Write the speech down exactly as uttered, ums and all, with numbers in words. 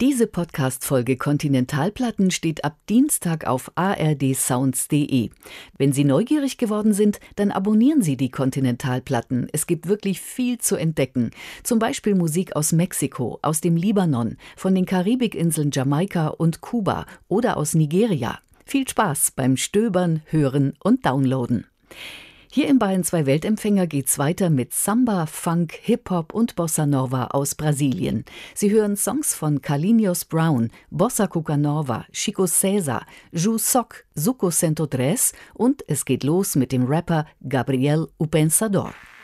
Diese Podcast-Folge Kontinentalplatten steht ab Dienstag auf a r d sounds punkt d e. Wenn Sie neugierig geworden sind, dann abonnieren Sie die Kontinentalplatten. Es gibt wirklich viel zu entdecken. Zum Beispiel Musik aus Mexiko, aus dem Libanon, von den Karibikinseln Jamaika und Kuba oder aus Nigeria. Viel Spaß beim Stöbern, Hören und Downloaden. Hier im Bayern zwei Weltempfänger geht's weiter mit Samba, Funk, Hip-Hop und Bossa Nova aus Brasilien. Sie hören Songs von Carlinhos Brown, Bossa Cuca Nova, Chico César, Ju Soc, Zuko Cento Tres und es geht los mit dem Rapper Gabriel O Pensador.